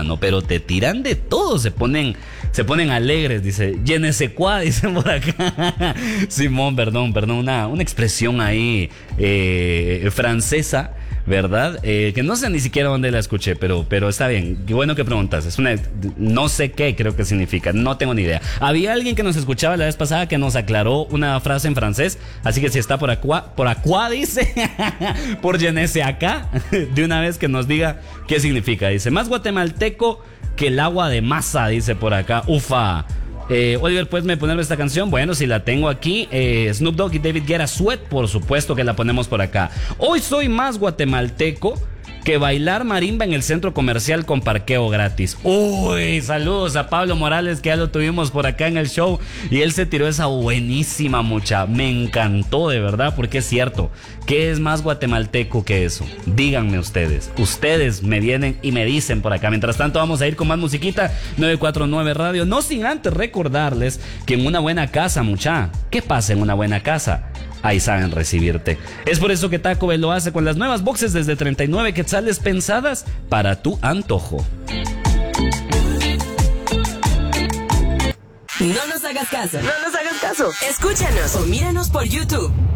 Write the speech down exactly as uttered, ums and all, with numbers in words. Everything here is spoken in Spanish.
mano, pero te tiran de todo, se ponen, se ponen alegres, dice, je ne sais quoi, dicen por acá. Simón, perdón, perdón, una, una expresión ahí eh, francesa, ¿verdad? Eh, que no sé ni siquiera dónde la escuché, pero, pero está bien. Qué bueno que preguntas. Es una, no sé qué creo que significa, no tengo ni idea. Había alguien que nos escuchaba la vez pasada que nos aclaró una frase en francés, así que si está por acá, por acá dice, por je ne sais acá, de una vez que nos diga qué significa. Dice, más guatemalteco que el agua de masa, dice por acá. Ufa. Eh, Oliver, ¿puedes me ponerme esta canción? Bueno, si la tengo aquí, eh, Snoop Dogg y David Guetta, Sweat, por supuesto que la ponemos por acá. Hoy soy más guatemalteco que bailar marimba en el centro comercial con parqueo gratis. Uy, saludos a Pablo Morales, que ya lo tuvimos por acá en el show, y él se tiró esa buenísima mucha. Me encantó, de verdad, porque es cierto. ¿Qué es más guatemalteco que eso? Díganme ustedes. Ustedes me vienen y me dicen por acá. Mientras tanto, vamos a ir con más musiquita. nueve cuatro nueve Radio. No sin antes recordarles que en una buena casa, mucha, ¿qué pasa en una buena casa? Ahí saben recibirte. Es por eso que Taco Bell lo hace con las nuevas boxes desde treinta y nueve quetzales pensadas para tu antojo. No nos hagas caso. No nos hagas caso. Escúchanos o míranos por YouTube.